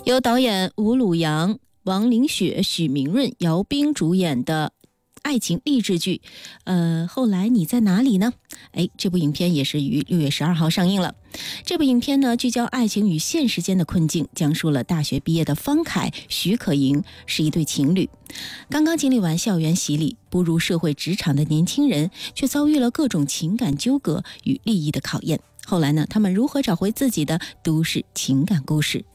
由导演吴鲁阳、王凌雪、许明润、姚兵主演的爱情励志剧，后来你在哪里呢？这部影片也是于6月12号上映了。这部影片呢，聚焦爱情与现实间的困境，讲述了大学毕业的方凯、徐可盈是一对情侣，刚刚经历完校园洗礼，步入社会职场的年轻人，却遭遇了各种情感纠葛与利益的考验。后来呢，他们如何找回自己的都市情感故事？